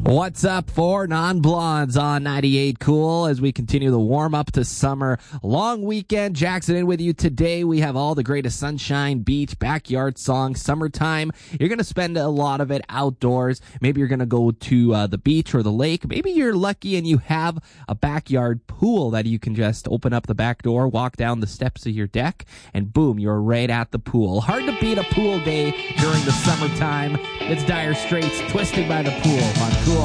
What's up for non-blondes on 98 Cool as we continue the warm-up to summer. Long weekend. Jackson in with you today. We have all the greatest sunshine, beach, backyard songs, summertime. You're going to spend a lot of it outdoors. Maybe you're going to go to the beach or the lake. Maybe you're lucky and you have a backyard pool that you can just open up the back door, walk down the steps of your deck, and boom, you're right at the pool. Hard to beat a pool day during the summertime. It's Dire Straits, Twisted by the Pool on Cool